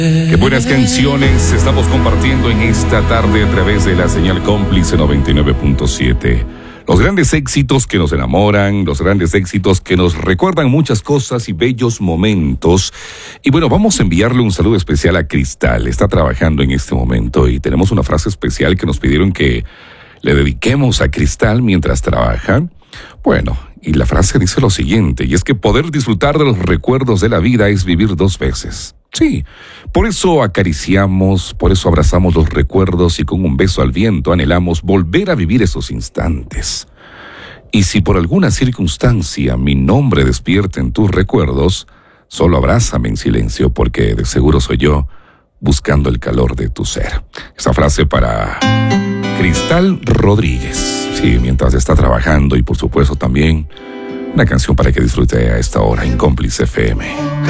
Qué buenas canciones estamos compartiendo en esta tarde a través de la señal cómplice 99.7. Los grandes éxitos que nos enamoran, los grandes éxitos que nos recuerdan muchas cosas y bellos momentos. Y bueno, vamos a enviarle un saludo especial a Cristal. Está trabajando en este momento y tenemos una frase especial que nos pidieron que le dediquemos a Cristal mientras trabaja. Bueno, y la frase dice lo siguiente, y es que poder disfrutar de los recuerdos de la vida es vivir dos veces. Sí, por eso acariciamos, por eso abrazamos los recuerdos y con un beso al viento anhelamos volver a vivir esos instantes. Y si por alguna circunstancia mi nombre despierta en tus recuerdos, solo abrázame en silencio porque de seguro soy yo buscando el calor de tu ser. Esa frase para Cristal Rodríguez. Sí, mientras está trabajando y por supuesto también una canción para que disfrute a esta hora en Cómplice FM.